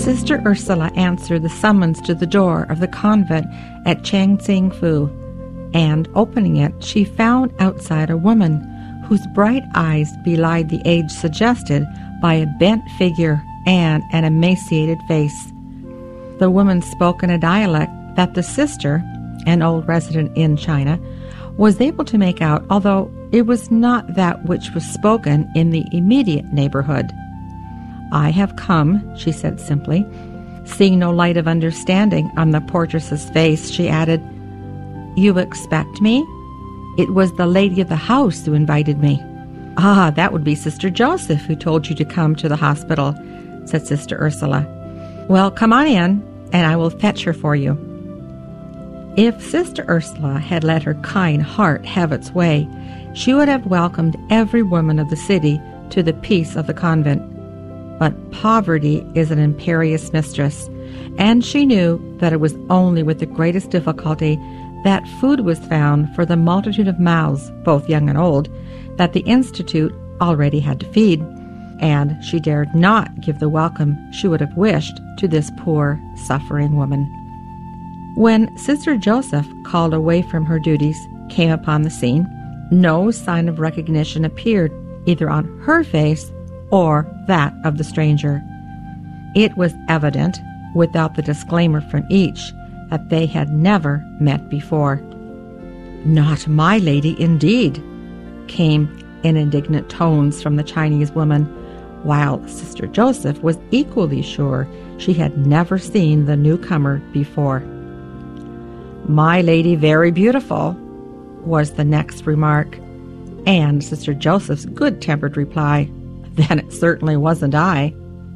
Sister Ursula answered the summons to the door of the convent at Changxingfu, and opening it, she found outside a woman whose bright eyes belied the age suggested by a bent figure and an emaciated face. The woman spoke in a dialect that the sister, an old resident in China, was able to make out, although it was not that which was spoken in the immediate neighborhood. "I have come," she said simply. Seeing no light of understanding on the portress's face, she added, "You expect me? It was the lady of the house who invited me." "Ah, that would be Sister Joseph who told you to come to the hospital," said Sister Ursula. "Well, come on in, and I will fetch her for you." If Sister Ursula had let her kind heart have its way, she would have welcomed every woman of the city to the peace of the convent. But poverty is an imperious mistress, and she knew that it was only with the greatest difficulty that food was found for the multitude of mouths, both young and old, that the Institute already had to feed, and she dared not give the welcome she would have wished to this poor, suffering woman. When Sister Joseph, called away from her duties, came upon the scene, no sign of recognition appeared either on her face or that of the stranger. It was evident, without the disclaimer from each, that they had never met before. "Not my lady, indeed," came in indignant tones from the Chinese woman, while Sister Joseph was equally sure she had never seen the newcomer before. "My lady very beautiful," was the next remark, and Sister Joseph's good-tempered reply, "Then it certainly wasn't I."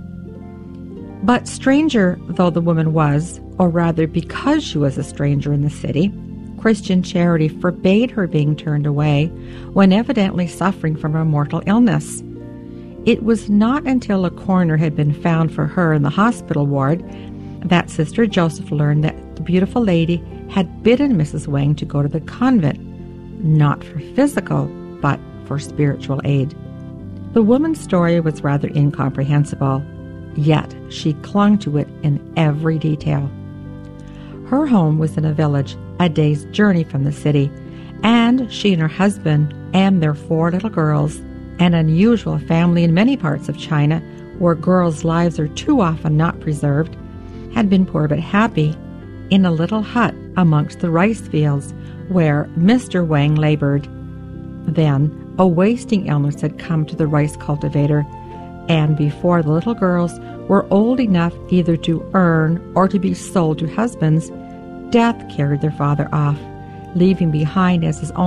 But stranger though the woman was, or rather because she was a stranger in the city, Christian charity forbade her being turned away when evidently suffering from a mortal illness. It was not until a corner had been found for her in the hospital ward that Sister Joseph learned that the beautiful lady had bidden Mrs. Wang to go to the convent, not for physical, but for spiritual aid. The woman's story was rather incomprehensible, yet she clung to it in every detail. Her home was in a village a day's journey from the city, and she and her husband and their 4 little girls, an unusual family in many parts of China where girls' lives are too often not preserved, had been poor but happy in a little hut amongst the rice fields where Mr. Wang labored. Then a wasting illness had come to the rice cultivator, and before the little girls were old enough either to earn or to be sold to husbands, death carried their father off, leaving behind as his